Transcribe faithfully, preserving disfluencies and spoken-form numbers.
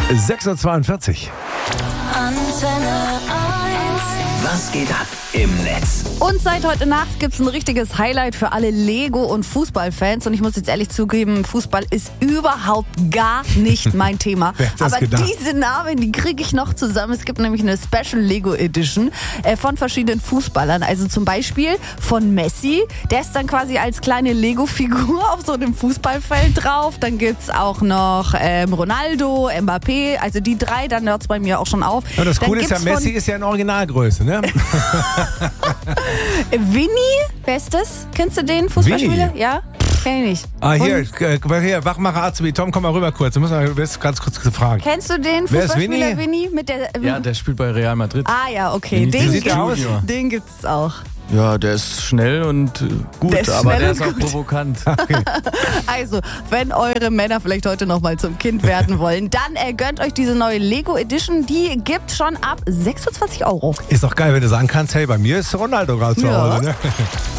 sechs Uhr zweiundvierzig. Antenne eins. Was geht ab im Netz? Und seit heute Nacht gibt es ein richtiges Highlight für alle Lego- und Fußballfans. Und ich muss jetzt ehrlich zugeben, Fußball ist überhaupt gar nicht mein Thema. Wer hätte das Aber gedacht? diese Namen, die kriege ich noch zusammen. Es gibt nämlich eine Special Lego Edition äh, von verschiedenen Fußballern. Also zum Beispiel von Messi. Der ist dann quasi als kleine Lego-Figur auf so einem Fußballfeld drauf. Dann gibt es auch noch ähm, Ronaldo, Mbappé. Also die drei, dann hört es bei mir auch schon auf. Und das Dann Coole ist ja, gibt's von Messi ist ja in Originalgröße, ne? Vinny, wer ist das? Kennst du den Fußballspieler? Vinny? Ja? Kenn ich nicht. Ah, hier, Und, äh, hier, Wachmacher Azubi. Tom, komm mal rüber kurz. Du musst mal wirst ganz kurz gefragt. kennst du den Wer ist Fußballspieler Vinny? Vinny? Mit der, Ja, der spielt bei Real Madrid. ah ja, okay. Vinny Den, Wie sieht der aus? Junior. den gibt es auch. Ja, der ist schnell und äh, gut, Der ist aber schnell der und ist auch gut. provokant. Also, wenn eure Männer vielleicht heute nochmal zum Kind werden wollen, dann äh, gönnt euch diese neue Lego Edition. Die gibt schon ab sechsundzwanzig Euro. Ist doch geil, wenn du sagen kannst, hey, bei mir ist Ronaldo gerade zu Ja. Hause, ne?